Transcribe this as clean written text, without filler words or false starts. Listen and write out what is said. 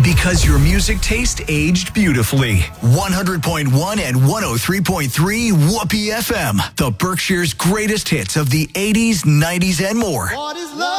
Because your music taste aged beautifully. 100.1 and 103.3 Whoopee FM. The Berkshire's greatest hits of the 80s, 90s, and more. What is love?